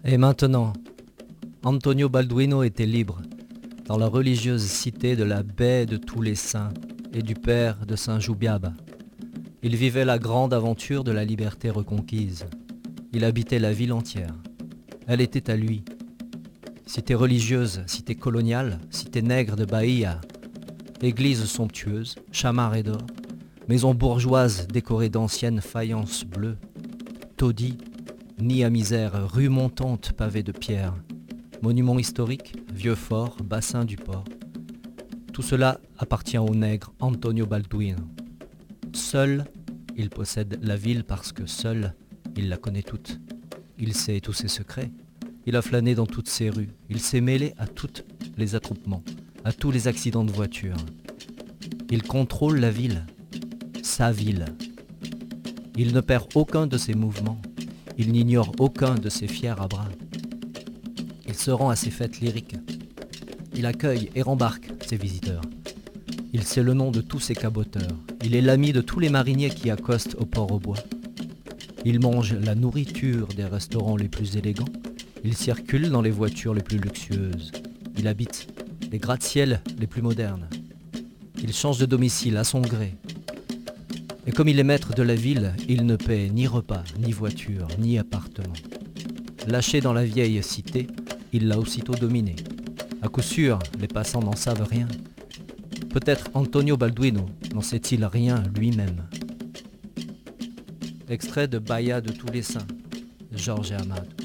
Et maintenant, Antonio Balduino était libre, dans la religieuse cité de la baie de tous les saints et du père de Saint Joubiaba. Il vivait la grande aventure de la liberté reconquise. Il habitait la ville entière. Elle était à lui. Cité religieuse, cité coloniale, cité nègre de Bahia, église somptueuse, chamarrée d'or, maison bourgeoise décorée d'anciennes faïences bleues, taudis, nid à misère, rue montante pavée de pierre, monuments historiques, vieux fort, bassin du port. Tout cela appartient au nègre Antonio Balduino. Seul, il possède la ville parce que seul, il la connaît toute. Il sait tous ses secrets. Il a flâné dans toutes ses rues. Il s'est mêlé à tous les attroupements, à tous les accidents de voiture. Il contrôle la ville, sa ville. Il ne perd aucun de ses mouvements. Il n'ignore aucun de ses fiers à bras. Il se rend à ses fêtes lyriques. Il accueille et rembarque ses visiteurs. Il sait le nom de tous ses caboteurs. Il est l'ami de tous les mariniers qui accostent au port au bois. Il mange la nourriture des restaurants les plus élégants. Il circule dans les voitures les plus luxueuses. Il habite les gratte-ciels les plus modernes. Il change de domicile à son gré. Et comme il est maître de la ville, il ne paie ni repas, ni voiture, ni appartement. Lâché dans la vieille cité, il l'a aussitôt dominée. À coup sûr, les passants n'en savent rien. Peut-être Antonio Balduino n'en sait-il rien lui-même. Extrait de Bahia de tous les saints, Jorge Amado.